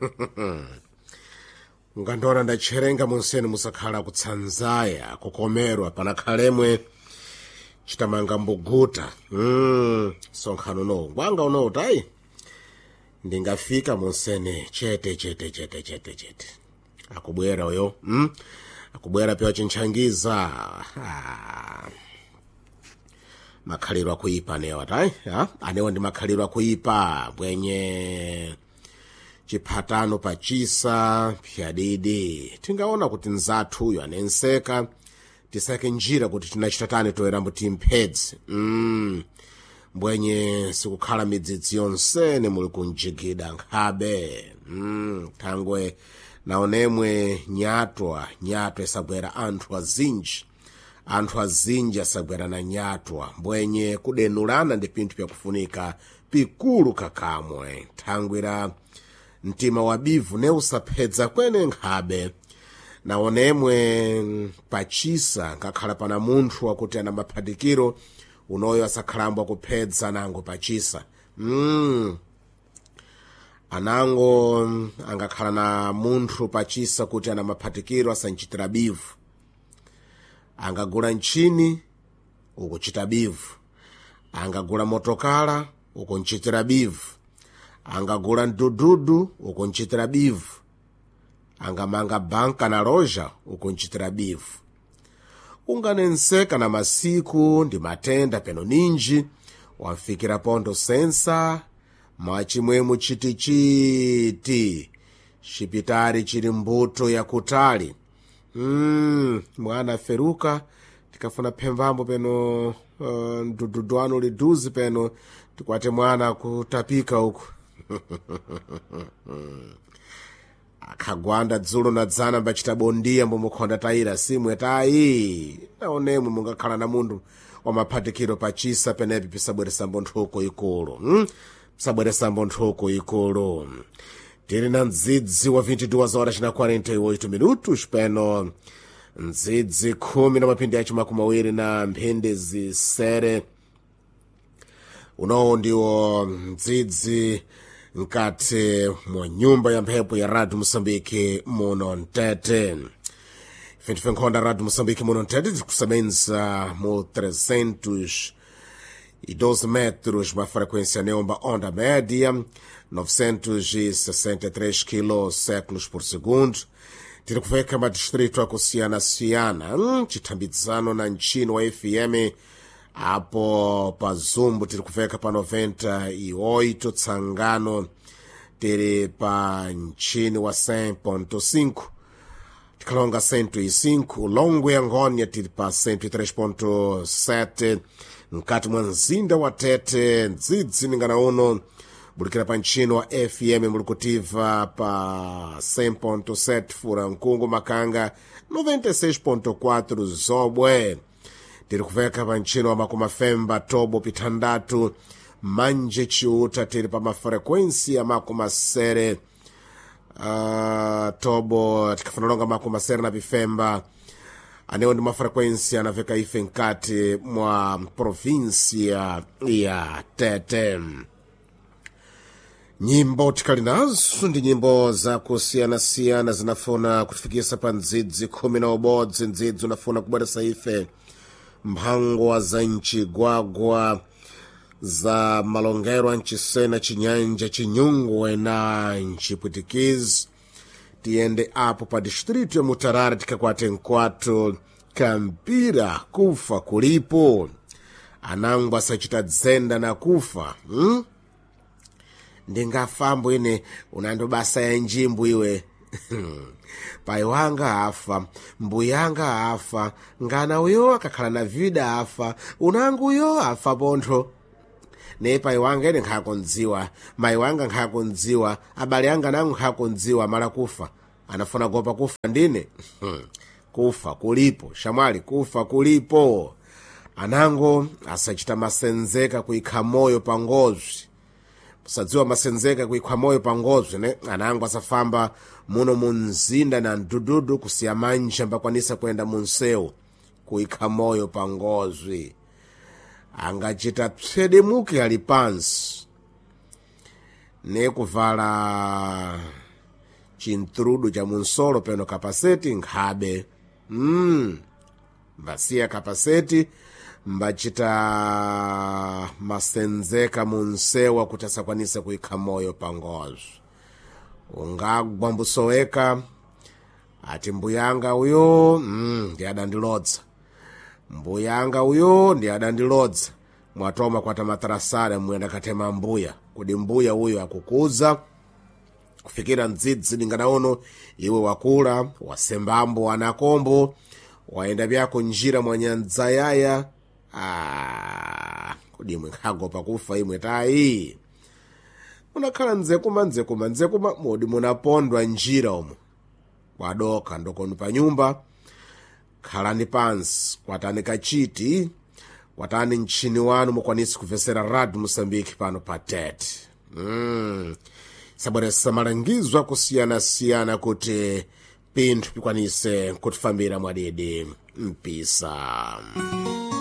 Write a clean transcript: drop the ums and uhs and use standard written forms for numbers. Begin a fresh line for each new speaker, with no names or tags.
ngandora ndacherenga monseni musakhala kutsanzaya kukomerwa panakhalemwe chitamanga mbuguta sonkhano no ngwanga uno tayi ndingafika monseni chete akubwera uyo akubwera pya chinchangiza makhalirwa kuipa newa tayi anewa ndi makhalirwa kuipa bwenye chiphatano pachisa pyadidi tingaona kuti nzathu uyo anenseka tisake njira kuti tinachitatani toyerambo timphedzi mbwenye sikukhala midzidzi yonsene muli kunjigida nkhabe thangwe naonemwe nyatwa isabwera anthu azinji asabwera na nyatwa mbwenye kudenulana ndi pinthu pyakufunika pikulu kakamwe thangwira mtima wabivu ne usaphedza kwene nkhabe naonemwe pachisa ngakhala pana munthu wakuti ana maphatikiro unoyo asakhalambwa kuphedza nango pachisa anango angakhala na munthu pachisa kuti ana maphatikiro asanchitira bivu angagula nchini ukuchita bivu angagula motokala ukunchitira bivu angagula ndududu ukunchitira bivu angamanga banka na loja ukunchitira bivu unganenseka na masiku ndi matenda peno ninji wamfikira pondo sensa mwachimwemu chitichiti chipitari chili mbuto yakutali mwana feruka tikafuna phemvambo peno ndududu anu liduzi peno tikwate mwana kutapika uku akhagwanda dzulo na dzana mbachita bondia mbomukhonda tayira simwe tayi naonemwe mungakhala na munthu wamaphatikiro pachisa penepi pisabweresambo nthuko ikulu tili na mdzidzi wa 22 horas na 48 minutos peno mdzidzi 10 na mapindi yacho makumi awiri na mphindi zisere unowo ndiwo mdzidzi nkati mwa nyumba ya mphepo ya Radio Moçambique muno Ntete. Ife nkhonda Radio Moçambique muno Ntete tikusebenza mu 312 metros ma frequência neomba onda média 963 kiloseclos por segundo. Tiri kuveka madistrito akusiyana-siyana chithambidzano na nchini wa FM apo pa Zumbu tiri kuveka pa 98 Tsangano tiri pa nchini wa 100.5 tikalonga 105 Longwe ya Ngônia tiri pa 103.7 mkati mwa mzinda wa Tete ndzidzi ningana uno bulikira pa nchini wa FM mulikutiva pa 100.7 Fura Nkungu Makanga 96.4 Zobwe tiri kuveka pa nchini wa Makumafemba Tobo Pitandatu Manje Chiuta tiri pa mafrekwensi ya Makumasere Tobo tikafanalonga Makumasere na Bifemba aneo ndi mafrekwensi anaveka ife nkati mwa provinsia ya Tete. Nyimbo tikali nazo ndi nyimbo za kusiyana-siyana zinafuna kutifikisa pa ndzidzi 11 ndzidzi unafuna kubweresa ife mphangwa za nchi gwagwa za malongero anchisena chinyanja chinyungwe na nchipwitikizi tiende apo pa distrito ya Mutarara tikakwate nkwatu kampira kufa kulipo anangwa sachita dzenda na kufa ndingafambo ine unando basa ya njimbu iwe pai wanga afa mbuyanga afa ngana uyo akakhala na vida afa unangu uyo afa pontho ne pai wanga ine nkhakondziwa mai wanga nkhakondziwa abale anga nangu nkhakondziwa mala kufa anafuna gopa kufa ndine kufa kulipo shamwali kufa kulipo anango asachita masenzeka kuikha moyo pangozwi sadziwa masenzeka kuikha moyo pangozwi ne anango asafamba muno munzinda na ndududu kusiya manja mbakwanisa kwenda munsewu kuikha moyo pangozwi angachita psedemuke ali pansi ne kuvala chintrudu cha munsolo peno kapaseti nkhabe. Mbasiya kapaseti mbachita masenzeka munsewa kuti asakwanise kuikha moyo pangozo. Ungagwa mbusoweka ati mbuyanga uyo ndi adandilodza, mbuyanga uyo ndi adandilodza, mwatoma kwata matarasale mwenda katema mbuya kuti mbuya uyo akukuza kufikira mdzidzi lingana uno iwe wakula wasembambo anakombo waenda byako njira mwanyanza yaya. Kodi imwe nkhagopa kufa imwe tayi munakhala nzekuma modi munapondwa njira omo wadoka ndokoni pa nyumba. Khalani pansi kwatani kachiti kwatani mchini wanu mukwanisi kuvesera Radio Mosambiki pano pa tete. Sabweresa malangizwa kusiyana kuti pinthu pikwanise kutifambira mwadidi mpisa.